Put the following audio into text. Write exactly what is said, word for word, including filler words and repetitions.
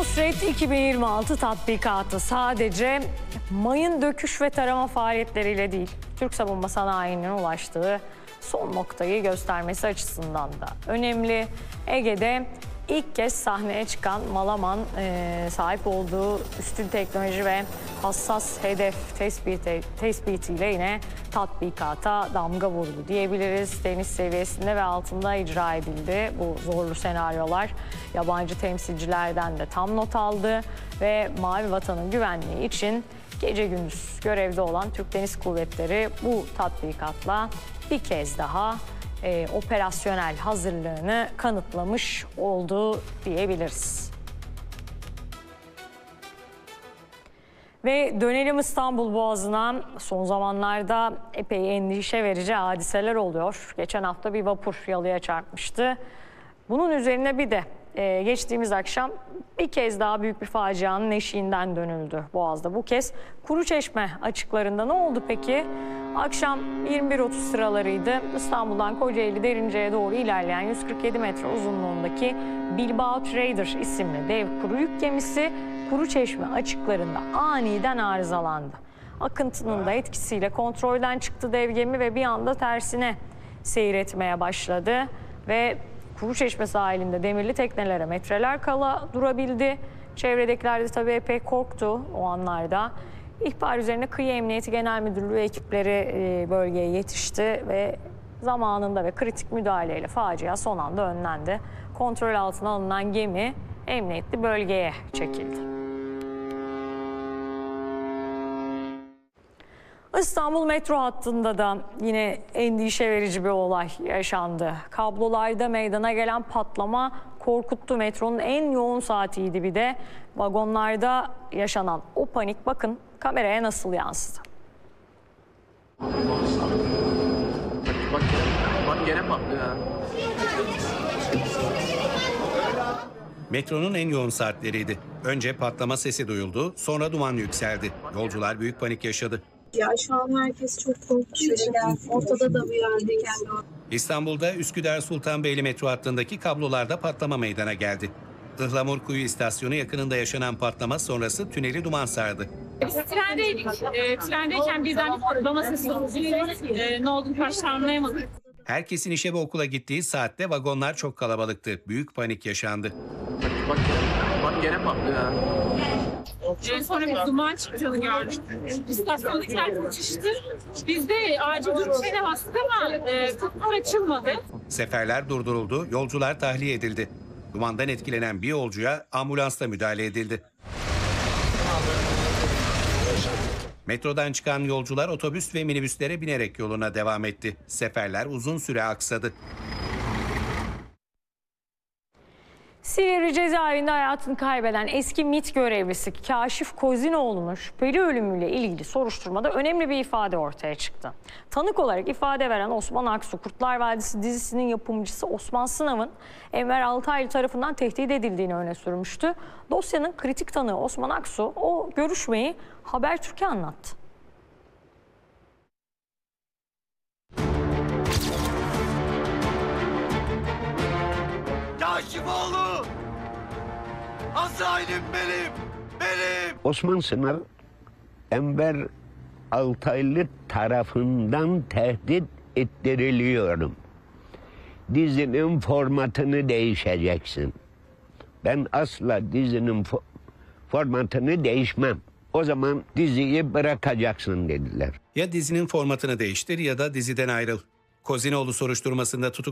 Nusret iki bin yirmi altı tatbikatı sadece mayın döküş ve tarama faaliyetleriyle değil, Türk savunma sanayinin ulaştığı son noktayı göstermesi açısından da önemli. Ege'de ilk kez sahneye çıkan Malaman e, sahip olduğu üstün teknoloji ve hassas hedef tespiti, tespitiyle yine tatbikata damga vurdu diyebiliriz. Deniz seviyesinde ve altında icra edildi bu zorlu senaryolar. Yabancı temsilcilerden de tam not aldı ve Mavi Vatan'ın güvenliği için gece gündüz görevde olan Türk Deniz Kuvvetleri bu tatbikatla bir kez daha e, operasyonel hazırlığını kanıtlamış oldu diyebiliriz. Ve dönelim İstanbul Boğazı'na. Son zamanlarda epey endişe verici hadiseler oluyor. Geçen hafta bir vapur yalıya çarpmıştı. Bunun üzerine bir de e, geçtiğimiz akşam bir kez daha büyük bir facianın eşiğinden dönüldü Boğaz'da. Bu kez Kuruçeşme açıklarında ne oldu peki? Akşam yirmi bir otuz sıralarıydı. İstanbul'dan Kocaeli Derince'ye doğru ilerleyen yüz kırk yedi metre uzunluğundaki Bilbao Trader isimli dev kuru yük gemisi Kuruçeşme açıklarında aniden arızalandı. Akıntının da etkisiyle kontrolden çıktı dev gemi ve bir anda tersine seyretmeye başladı ve Kuruçeşme sahilinde demirli teknelere metreler kala durabildi. Çevredekiler de tabii epey korktu o anlarda. İhbar üzerine Kıyı Emniyeti Genel Müdürlüğü ekipleri bölgeye yetişti ve zamanında ve kritik müdahaleyle facia son anda önlendi. Kontrol altına alınan gemi emniyetli bölgeye çekildi. İstanbul metro hattında da yine endişe verici bir olay yaşandı. Kablolarda meydana gelen patlama korkuttu. Metronun en yoğun saatiydi bir de. Vagonlarda yaşanan o panik bakın kameraya nasıl yansıdı. Bak, bak gene patlıyor ya. Metronun en yoğun saatleriydi. Önce patlama sesi duyuldu, sonra duman yükseldi. Yolcular büyük panik yaşadı. Ya şu an herkes çok korktuğu için ortada da bir yerdeyiz. İstanbul'da Üsküdar Sultanbeyli metro hattındaki kablolarda patlama meydana geldi. Ihlamurkuyu istasyonu yakınında yaşanan patlama sonrası tüneli duman sardı. Biz trendeydik. E, trendeyken birden bir patlama sesi oldu. E, ne olduğunu başta anlayamadık. Herkesin işe ve okula gittiği saatte vagonlar çok kalabalıktı. Büyük panik yaşandı. Bak, bak gene patlıyor ya. E, sonra bir duman çıktığını gördük. İstasyondakiler kaçıştı. Biz de acil durum şeyine bastık ama e, kapılar açılmadı. Seferler durduruldu, yolcular tahliye edildi. Dumandan etkilenen bir yolcuya ambulansla müdahale edildi. Metrodan çıkan yolcular otobüs ve minibüslere binerek yoluna devam etti. Seferler uzun süre aksadı. Silivri cezaevinde hayatını kaybeden eski MİT görevlisi Kaşif Kozinoğlu'nun şüpheli ölümüyle ilgili soruşturmada önemli bir ifade ortaya çıktı. Tanık olarak ifade veren Osman Aksu, Kurtlar Vadisi dizisinin yapımcısı Osman Sınav'ın Enver Altaylı tarafından tehdit edildiğini öne sürmüştü. Dosyanın kritik tanığı Osman Aksu o görüşmeyi Habertürk'e anlattı. Kaşifoğlu! Azrail'im benim! Benim! Osman Sınav, Enver Altaylı tarafından tehdit ettiriliyorum. Dizinin formatını değişeceksin. Ben asla dizinin fo formatını değişmem. O zaman diziyi bırakacaksın dediler. Ya dizinin formatını değiştir ya da diziden ayrıl. Kozinoğlu soruşturmasında tutuk